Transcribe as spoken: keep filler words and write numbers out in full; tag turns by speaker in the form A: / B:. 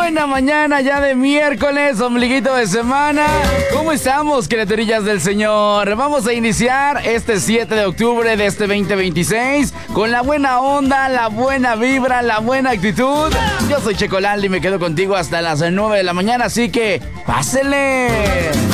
A: buena mañana ya de miércoles, ombliguito de semana. ¿Cómo estamos, criaturillas del Señor? Vamos a iniciar este siete de octubre de este veinte veintiséis con la buena onda, la buena vibra, la buena actitud. Yo soy Checo Lalde y me quedo contigo hasta las nueve de la mañana, así que ¡pásele!